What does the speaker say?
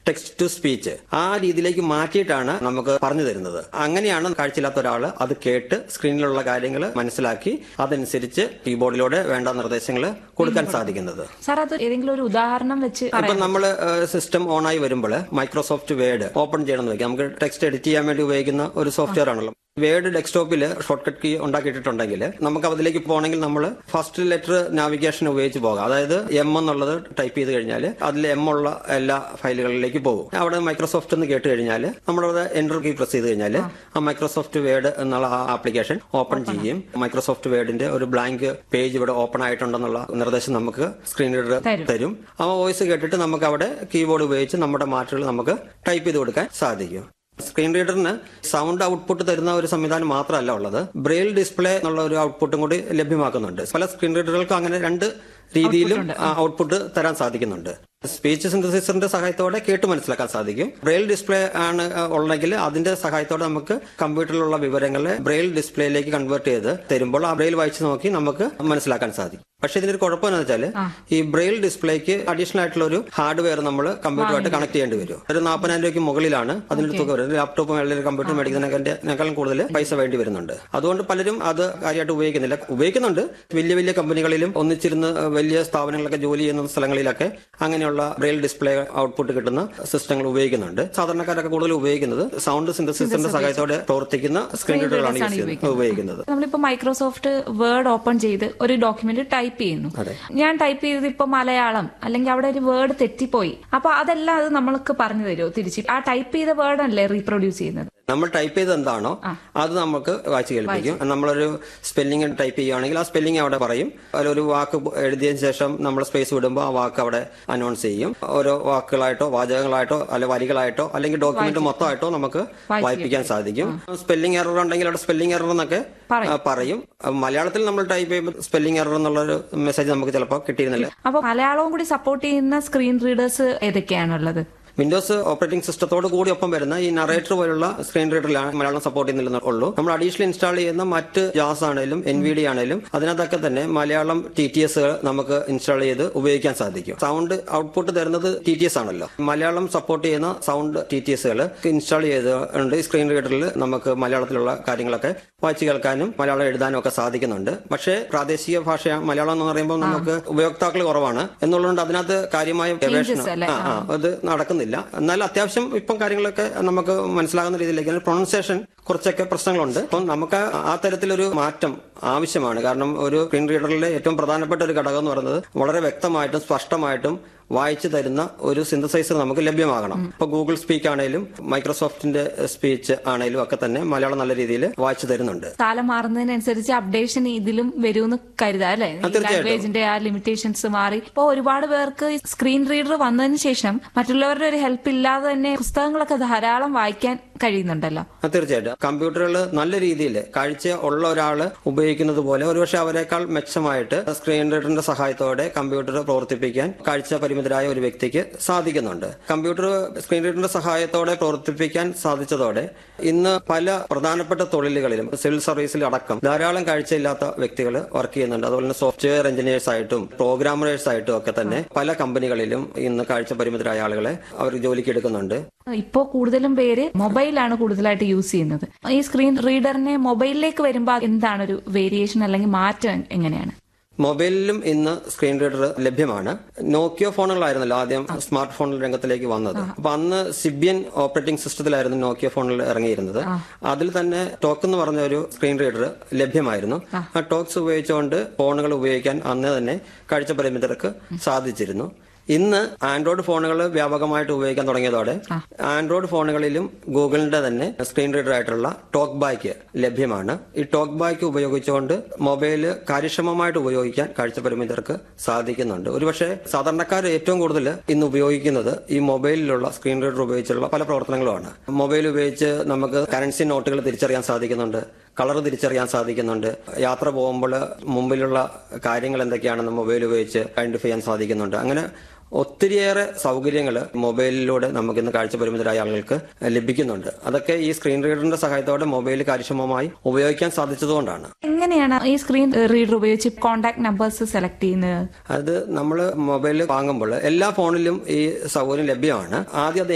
Text to speech ആ രീതിയിലേക്ക് മാറ്റിയിട്ടാണ് നമുക്ക് പറഞ്ഞു തരുന്നത്. അങ്ങനെയാണ് കാഴ്ചയില്ലാത്ത ഒരാൾ അത് കേട്ട് സ്ക്രീനിലുള്ള കാര്യങ്ങൾ മനസ്സിലാക്കി അതനുസരിച്ച് കീബോർഡിലൂടെ വേണ്ട നിർദ്ദേശങ്ങൾ കൊടുക്കാൻ സാധിക്കുന്നത്. സാർ, അത് ഏതെങ്കിലും ഒരു ഉദാഹരണം വെച്ച് ഇപ്പൊ നമ്മൾ സിസ്റ്റം ഓൺ ആയി വരുമ്പോൾ മൈക്രോസോഫ്റ്റ് വേർഡ് ഓപ്പൺ ചെയ്യണമെന്ന് വെക്കാം. നമുക്ക് ടെക്സ്റ്റ് എഡിറ്റ് ചെയ്യാൻ വേണ്ടി ഉപയോഗിക്കുന്ന ഒരു സോഫ്റ്റ്വെയർ ആണല്ലോ. വേർഡ് ഡെസ്ക്ടോപ്പിൽ ഷോർട്ട് കട്ട് കീ ഉണ്ടാക്കിയിട്ടുണ്ടെങ്കിൽ നമുക്ക് അതിലേക്ക് പോകണമെങ്കിൽ നമ്മൾ ഫസ്റ്റ് ലെറ്റർ നാവിഗേഷൻ ഉപയോഗിച്ച് പോകാം. അതായത് എം എന്നുള്ളത് ടൈപ്പ് ചെയ്ത് കഴിഞ്ഞാൽ അതിൽ എം ഉള്ള എല്ലാ ഫയലുകളിലേക്ക് പോകും. അവിടെ മൈക്രോസോഫ്റ്റ് എന്ന് കേട്ട് കഴിഞ്ഞാൽ നമ്മളവിടെ എന്റർ കീ പ്രസ് ചെയ്ത് കഴിഞ്ഞാൽ ആ മൈക്രോസോഫ്റ്റ് വേർഡ് എന്നുള്ള ആ ആപ്ലിക്കേഷൻ ഓപ്പൺ ചെയ്യും. മൈക്രോസോഫ്റ്റ് വേർഡിന്റെ ഒരു ബ്ലാങ്ക് പേജ് ഇവിടെ ഓപ്പൺ ആയിട്ടുണ്ടെന്നുള്ള നിർദ്ദേശം നമുക്ക് സ്ക്രീൻ റീഡർ തരും. ആ വോയിസ് കേട്ടിട്ട് നമുക്ക് അവിടെ കീബോർഡ് ഉപയോഗിച്ച് നമ്മുടെ മാറ്റങ്ങൾ നമുക്ക് ടൈപ്പ് ചെയ്ത് കൊടുക്കാൻ സാധിക്കും. സ്ക്രീൻ റീഡറിന് സൗണ്ട് ഔട്ട്പുട്ട് തരുന്ന ഒരു സംവിധാനം മാത്രമല്ല ഉള്ളത്, ബ്രെയിൽ ഡിസ്പ്ലേ എന്നുള്ള ഒരു ഔട്ട്പുട്ടും കൂടി ലഭ്യമാക്കുന്നുണ്ട്. പല സ്ക്രീൻ റീഡറുകൾക്ക് അങ്ങനെ രണ്ട് രീതിയിലും ഔട്ട്പുട്ട് തരാൻ സാധിക്കുന്നുണ്ട്. സ്പീച്ച് സിന്തസിസറിന്റെ സഹായത്തോടെ കേട്ട് മനസ്സിലാക്കാൻ സാധിക്കും. ബ്രെയിൽ ഡിസ്പ്ലേ ആണ് ഉള്ളെങ്കിൽ അതിന്റെ സഹായത്തോടെ നമുക്ക് കമ്പ്യൂട്ടറിലുള്ള വിവരങ്ങളെ ബ്രെയിൽ ഡിസ്പ്ലേയിലേക്ക് കൺവേർട്ട് ചെയ്ത് തരുമ്പോൾ ആ ബ്രെയിൽ വായിച്ച് നോക്കി നമുക്ക് മനസ്സിലാക്കാൻ സാധിക്കും. പക്ഷെ ഇതിനൊരു കുഴപ്പം എന്ന് വെച്ചാൽ ഈ ബ്രെയിൽ ഡിസ്പ്ലേക്ക് അഡീഷണൽ ആയിട്ടുള്ള ഒരു ഹാർഡ്വെയർ നമ്മൾ കമ്പ്യൂട്ടറുമായിട്ട് കണക്ട് ചെയ്യേണ്ടി വരും. ഒരു 40,000 രൂപയ്ക്ക് മുകളിലാണ് അതിന്റെ തുക വരുന്നത്. ലാപ്ടോപ്പും അല്ലെങ്കിൽ കമ്പ്യൂട്ടർ മേടിക്കുന്നതിനേക്കാളും കൂടുതൽ പൈസ വേണ്ടി വരുന്നുണ്ട്. അതുകൊണ്ട് പലരും അത് കാര്യമായിട്ട് ഉപയോഗിക്കുന്നുണ്ട്. വലിയ വലിയ കമ്പനികളിലും ഒന്നിച്ചിരുന്ന് വലിയ സ്ഥാപനങ്ങളൊക്കെ ജോലി ചെയ്യുന്ന സ്ഥലങ്ങളിലൊക്കെ അങ്ങനെയുള്ള ബ്രെയിൽ ഡിസ്പ്ലേ ഔട്ട്പുട്ട് കിട്ടുന്ന സിസ്റ്റങ്ങൾ ഉപയോഗിക്കുന്നുണ്ട്. സാധാരണക്കാരൊക്കെ കൂടുതൽ ഉപയോഗിക്കുന്നത് സൗണ്ട് സിന്തസിസറിന്റെ സഹായത്തോടെ പ്രവർത്തിക്കുന്ന സ്ക്രീൻ റീഡറുകളാണ് ഉപയോഗിക്കുന്നത്. നമ്മളിപ്പോ മൈക്രോസോഫ്റ്റ് വേർഡ് ഓപ്പൺ ചെയ്ത് ഒരു ഡോക്യുമെന്റ് ടൈപ്പ് ചെയ്യുന്നു. ഞാൻ ടൈപ്പ് ചെയ്തത് ഇപ്പൊ മലയാളം, അല്ലെങ്കിൽ അവിടെ ഒരു വേർഡ് തെറ്റിപ്പോയി. അപ്പൊ അതെല്ലാം അത് നമ്മൾക്ക് പറഞ്ഞു തരുമോ തിരിച്ച്? ആ ടൈപ്പ് ചെയ്ത വേർഡ് അല്ലേ റീപ്രൊഡ്യൂസ് ചെയ്യുന്നത്? നമ്മൾ ടൈപ്പ് ചെയ്ത് എന്താണോ അത് നമുക്ക് വായിച്ച് കേൾപ്പിക്കും. നമ്മളൊരു സ്പെല്ലിംഗ് ടൈപ്പ് ചെയ്യുകയാണെങ്കിൽ ആ സ്പെല്ലിംഗ് അവിടെ പറയും. അതിലൊരു വാക്ക് എഴുതിയതിനു ശേഷം നമ്മൾ സ്പേസ് വിടുമ്പോൾ ആ വാക്ക് അവിടെ അനൗൺസ് ചെയ്യും. ഓരോ വാക്കുകളായിട്ടോ വാചകങ്ങളായിട്ടോ അല്ലെ വരികളായിട്ടോ അല്ലെങ്കിൽ ഡോക്യുമെന്റ് മൊത്തമായിട്ടോ നമുക്ക് വായിപ്പിക്കാൻ സാധിക്കും. സ്പെല്ലിംഗ് എറർ ഉണ്ടെങ്കിൽ അവിടെ സ്പെല്ലിംഗ് എറർ എന്നൊക്കെ പറയും. മലയാളത്തിൽ നമ്മൾ ടൈപ്പ് ചെയ്യുമ്പോൾ സ്പെല്ലിംഗ് എറർ എന്നുള്ളൊരു മെസ്സേജ് നമുക്ക് ചിലപ്പോൾ കിട്ടിയിരുന്നില്ല. അപ്പൊ മലയാളവും കൂടി സപ്പോർട്ട് ചെയ്യുന്ന സ്ക്രീൻ റീഡേഴ്സ് ഏതൊക്കെയാണുള്ളത്? വിൻഡോസ് ഓപ്പറേറ്റിംഗ് സിസ്റ്റത്തോട് കൂടി ഒപ്പം വരുന്ന ഈ നറേറ്റർ പോലുള്ള സ്ക്രീൻ റീഡറിലാണ് മലയാളം സപ്പോർട്ട് ചെയ്യുന്നില്ലെന്നുള്ളൂ. നമ്മൾ അഡീഷണൽ ഇൻസ്റ്റാൾ ചെയ്യുന്ന മറ്റ് ജാസ് ആണെങ്കിലും NVIDIA ആണെങ്കിലും അതിനകത്തൊക്കെ തന്നെ മലയാളം TTS നമുക്ക് ഇൻസ്റ്റാൾ ചെയ്ത് ഉപയോഗിക്കാൻ സാധിക്കും. സൗണ്ട് ഔട്ട്പുട്ട് തരുന്നത് TTS ആണല്ലോ. മലയാളം സപ്പോർട്ട് ചെയ്യുന്ന സൗണ്ട് TTSകൾ ഇൻസ്റ്റാൾ ചെയ്തുകൊണ്ട് ഈ സ്ക്രീൻ റീഡറിൽ നമുക്ക് മലയാളത്തിലുള്ള കാര്യങ്ങളൊക്കെ വായിച്ചു കേൾക്കാനും മലയാളം എഴുതാനും ഒക്കെ സാധിക്കുന്നുണ്ട്. പക്ഷേ പ്രാദേശിക ഭാഷ മലയാളം എന്ന് പറയുമ്പോൾ നമുക്ക് ഉപയോക്താക്കൾ കുറവാണ് എന്നുള്ളതുകൊണ്ട് അതിനകത്ത് കാര്യമായ ഗവേഷണം അത് നടക്കുന്നില്ല. എന്നാൽ അത്യാവശ്യം ഇപ്പം കാര്യങ്ങളൊക്കെ നമുക്ക് മനസ്സിലാകുന്ന രീതിയിലേക്ക് പ്രൊണൗൺസിയേഷൻ കുറച്ചൊക്കെ പ്രശ്നങ്ങളുണ്ട്. അപ്പം നമുക്ക് ആ തരത്തിലൊരു മാറ്റം ആവശ്യമാണ്. കാരണം ഒരു സ്ക്രീൻ റീഡറിലെ ഏറ്റവും പ്രധാനപ്പെട്ട ഒരു ഘടകം എന്ന് പറയുന്നത് വളരെ വ്യക്തമായിട്ടും സ്പഷ്ടമായിട്ടും വായിച്ചു തരുന്ന ഒരു സിന്തസൈസർ നമുക്ക് ലഭ്യമാകണം. ഇപ്പൊ ഗൂഗിൾ സ്പീക്ക് ആണെങ്കിലും മൈക്രോസോഫ്റ്റിന്റെ സ്പീച്ച് ആണെങ്കിലും ഒക്കെ തന്നെ മലയാളം നല്ല രീതിയിൽ വായിച്ചു തരുന്നുണ്ട്. കാലം മാറുന്നതിനനുസരിച്ച് അപ്ഡേഷൻ ഇതിലും വരുമെന്ന് കരുതാം അല്ലെ? ലാംഗ്വേജിന്റെ ആ ലിമിറ്റേഷൻസ് മാറി ഇപ്പൊ ഒരുപാട് പേർക്ക് സ്ക്രീൻ റീഡർ വന്നതിന് ശേഷം മറ്റുള്ളവരുടെ ഒരു ഹെൽപ്പ് ഇല്ലാതെ തന്നെ പുസ്തകങ്ങളൊക്കെ ധാരാളം വായിക്കാൻ കഴിയുന്നുണ്ടല്ലോ. തീർച്ചയായിട്ടും കമ്പ്യൂട്ടറുകൾ നല്ല രീതിയിൽ കാഴ്ച ഉള്ള ഒരാൾ ഉപയോഗിക്കുന്നത് പോലെ ഒരുപക്ഷെ അവരെക്കാൾ മെച്ചമായിട്ട് സ്ക്രീൻ റീഡറിന്റെ സഹായത്തോടെ കമ്പ്യൂട്ടർ പ്രവർത്തിപ്പിക്കാൻ കാഴ്ച പരിമിതരായ ഒരു വ്യക്തിക്ക് സാധിക്കുന്നുണ്ട്. കമ്പ്യൂട്ടർ സ്ക്രീൻ റീഡറിന്റെ സഹായത്തോടെ പ്രവർത്തിപ്പിക്കാൻ സാധിച്ചതോടെ ഇന്ന് പല പ്രധാനപ്പെട്ട തൊഴിലുകളിലും സിവിൽ സർവീസിൽ അടക്കം ധാരാളം കാഴ്ചയില്ലാത്ത വ്യക്തികൾ വർക്ക് ചെയ്യുന്നുണ്ട്. അതുപോലെ തന്നെ സോഫ്റ്റ്വെയർ എഞ്ചിനീയേഴ്സ് ആയിട്ടും പ്രോഗ്രാമേഴ്സ് ആയിട്ടും ഒക്കെ തന്നെ പല കമ്പനികളിലും ഇന്ന് കാഴ്ച പരിമിതരായ ആളുകളെ അവർ ജോലിക്ക് എടുക്കുന്നുണ്ട്. ഇപ്പോൾ കൂടുതലും പേര് മൊബൈലാണ് കൂടുതലായിട്ട് യൂസ് ചെയ്യുന്നത്. ഈ സ്ക്രീൻ റീഡറിനെ മൊബൈലിലേക്ക് വരുമ്പോൾ എന്താണ് ഒരു വേരിയേഷൻ അല്ലെങ്കിൽ മാറ്റം എങ്ങനെയാണ്? മൊബൈലിലും ഇന്ന് സ്ക്രീൻ റീഡർ ലഭ്യമാണ്. നോക്കിയോ ഫോണുകളായിരുന്നല്ലോ ആദ്യം സ്മാർട്ട് ഫോൺ രംഗത്തിലേക്ക് വന്നത്. അപ്പൊ അന്ന് സിബിയൻ ഓപ്പറേറ്റിംഗ് സിസ്റ്റത്തിലായിരുന്നു നോക്കിയോ ഫോണിൽ ഇറങ്ങിയിരുന്നത്. അതിൽ തന്നെ ടോക്ക് എന്ന് പറഞ്ഞ ഒരു സ്ക്രീൻ റീഡർ ലഭ്യമായിരുന്നു. ആ ടോക്സ് ഉപയോഗിച്ചുകൊണ്ട് ഫോണുകൾ ഉപയോഗിക്കാൻ അന്ന് തന്നെ കാഴ്ച പരിമിതർക്ക് സാധിച്ചിരുന്നു. ഇന്ന് ആൻഡ്രോയിഡ് ഫോണുകൾ വ്യാപകമായിട്ട് ഉപയോഗിക്കാൻ തുടങ്ങിയതോടെ ആൻഡ്രോയിഡ് ഫോണുകളിലും ഗൂഗിളിന്റെ തന്നെ സ്ക്രീൻ റീഡർ ആയിട്ടുള്ള ടോക്ക് ബാക്ക് ലഭ്യമാണ്. ഈ ടോക്ക് ബാക്ക് ഉപയോഗിച്ചുകൊണ്ട് മൊബൈല് കാര്യക്ഷമമായിട്ട് ഉപയോഗിക്കാൻ കാഴ്ച പരിമിതർക്ക് സാധിക്കുന്നുണ്ട്. ഒരുപക്ഷെ സാധാരണക്കാർ ഏറ്റവും കൂടുതൽ ഇന്ന് ഉപയോഗിക്കുന്നത് ഈ മൊബൈലിലുള്ള സ്ക്രീൻ റീഡർ ഉപയോഗിച്ചുള്ള പല പ്രവർത്തനങ്ങളുമാണ്. മൊബൈൽ ഉപയോഗിച്ച് നമുക്ക് കറൻസി നോട്ടുകൾ തിരിച്ചറിയാൻ സാധിക്കുന്നുണ്ട്, കളർ തിരിച്ചറിയാൻ സാധിക്കുന്നുണ്ട്, യാത്ര പോകുമ്പോൾ മുമ്പിലുള്ള കാര്യങ്ങൾ എന്തൊക്കെയാണെന്ന് മൊബൈൽ ഉപയോഗിച്ച് ഐഡന്റിഫൈ ചെയ്യാൻ സാധിക്കുന്നുണ്ട്. അങ്ങനെ ഒത്തിരിയേറെ സൗകര്യങ്ങൾ മൊബൈലിലൂടെ നമുക്കിന്ന് കാഴ്ച പരിമിതരായ ആളുകൾക്ക് ലഭിക്കുന്നുണ്ട്. അതൊക്കെ ഈ സ്ക്രീൻ റീഡറിന്റെ സഹായത്തോടെ മൊബൈൽ കാര്യക്ഷമമായി ഉപയോഗിക്കാൻ സാധിച്ചതുകൊണ്ടാണ്. എങ്ങനെയാണ് ഈ സ്ക്രീൻ റീഡർ ഉപയോഗിച്ച് കോൺടാക്ട് നമ്പേഴ്സ് സെലക്ട് ചെയ്യുന്നത്? അത് നമ്മൾ മൊബൈൽ വാങ്ങുമ്പോൾ എല്ലാ ഫോണിലും ഈ സൗകര്യം ലഭ്യമാണ്. ആദ്യം അത്